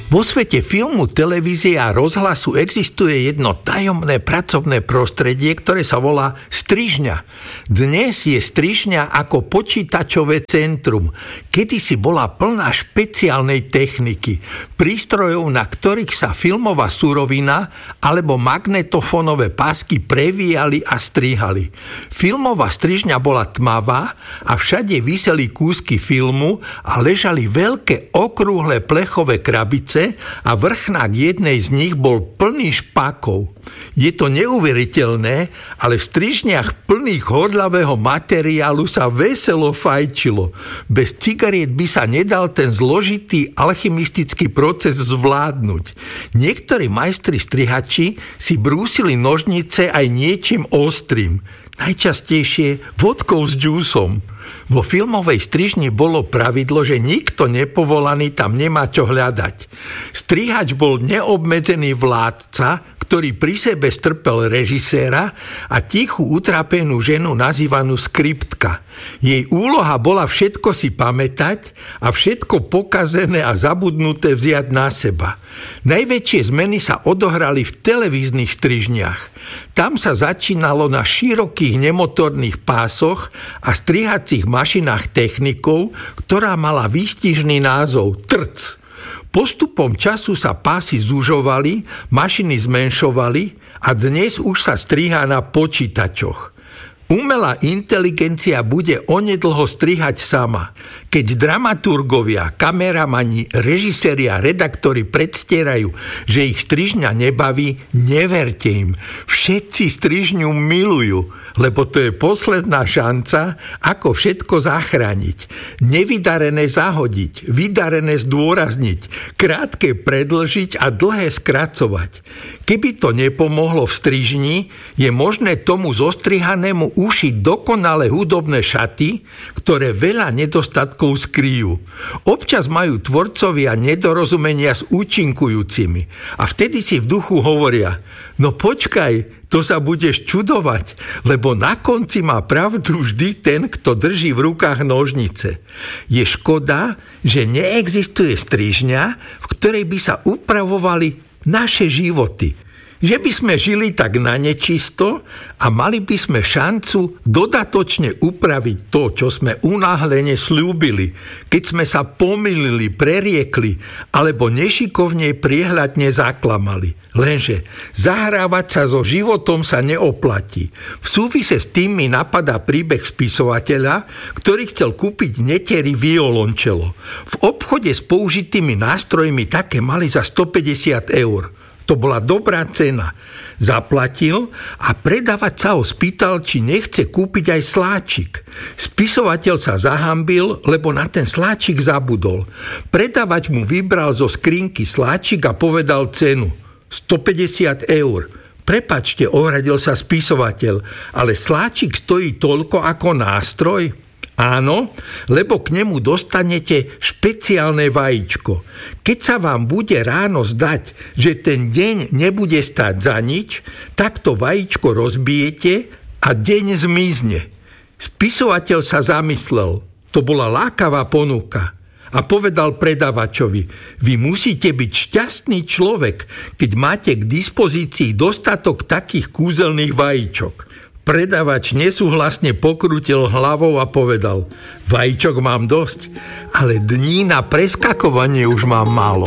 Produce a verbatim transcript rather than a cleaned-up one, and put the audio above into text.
Vo svete filmu, televízie a rozhlasu existuje jedno tajomné pracovné prostredie, ktoré sa volá strižňa. Dnes je strižňa ako počítačové centrum. Kedysi bola plná špeciálnej techniky, prístrojov, na ktorých sa filmová surovina alebo magnetofónové pásky prevíjali a strihali. Filmová strižňa bola tmavá a všade viseli kúsky filmu a ležali veľké okrúhle plechové krabice a vrchnák jednej z nich bol plný špakov. Je to neuveriteľné, ale v strižniach plných horľavého materiálu sa veselo fajčilo. Bez cigariet by sa nedal ten zložitý alchymistický proces zvládnuť. Niektorí majstri strihači si brúsili nožnice aj niečím ostrým. Najčastejšie vodkou s džúsom. Vo filmovej strižni bolo pravidlo, že nikto nepovolaný tam nemá čo hľadať. Strihač bol neobmedzený vládca, ktorý pri sebe strpel režiséra a tichú utrapenú ženu nazývanú skriptka. Jej úloha bola všetko si pamätať a všetko pokazené a zabudnuté vziať na seba. Najväčšie zmeny sa odohrali v televíznych strižniach. Tam sa začínalo na širokých nemotorných pásoch a strihacích mašinách technikov, ktorá mala výstižný názov trc. Postupom času sa pásy zužovali, mašiny zmenšovali a dnes už sa strihá na počítačoch. Umelá inteligencia bude onedlho strihať sama. Keď dramaturgovia, kameramani, režiséri a redaktori predstierajú, že ich strižňa nebaví, neverte im. Všetci strižňu milujú, lebo to je posledná šanca, ako všetko zachrániť. Nevydarené zahodiť, vydarené zdôrazniť, krátke predĺžiť a dlhé skracovať. Keby to nepomohlo v strižni, je možné tomu zostrihanému ušiť dokonalé hudobné šaty, ktoré veľa nedostatkov skryjú. Občas majú tvorcovia nedorozumenia s účinkujúcimi a vtedy si v duchu hovoria: no počkaj, to sa budeš čudovať, lebo na konci má pravdu vždy ten, kto drží v rukách nožnice. Je škoda, že neexistuje strižňa, v ktorej by sa upravovali naše životy. Že by sme žili tak na nečisto a mali by sme šancu dodatočne upraviť to, čo sme unáhlene sľúbili, keď sme sa pomýlili, preriekli alebo nešikovne priehľadne zaklamali. Lenže zahrávať sa so životom sa neoplatí. V súvise s tým mi napadá príbeh spisovateľa, ktorý chcel kúpiť neteri violončelo. V obchode s použitými nástrojmi také mali za stopäťdesiat eur. To bola dobrá cena. Zaplatil a predavač sa ho spýtal, či nechce kúpiť aj sláčik. Spisovateľ sa zahambil, lebo na ten sláčik zabudol. Predavač mu vybral zo skrinky sláčik a povedal cenu. stopäťdesiat eur. Prepačte, ohradil sa spisovateľ, ale sláčik stojí toľko ako nástroj? Áno, lebo k nemu dostanete špeciálne vajíčko. Keď sa vám bude ráno zdať, že ten deň nebude stáť za nič, tak to vajíčko rozbijete a deň zmizne. Spisovateľ sa zamyslel. To bola lákavá ponuka. A povedal predavačovi: vy musíte byť šťastný človek, keď máte k dispozícii dostatok takých kúzelných vajíčok. Predavač nesúhlasne pokrútil hlavou a povedal: vajíčok mám dosť, ale dní na preskakovanie už mám málo.